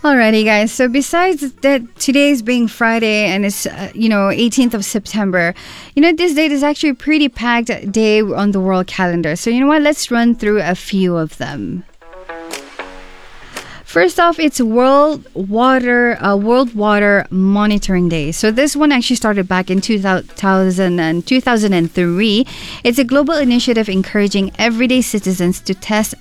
Alrighty, guys. So besides that, today's being Friday and it's 18th of September. This date is actually a pretty packed day on the world calendar. So you know what? Let's run through a few of them. First off, it's World Water Monitoring Day. So this one actually started back in 2000 and 2003. It's a global initiative encouraging everyday citizens to test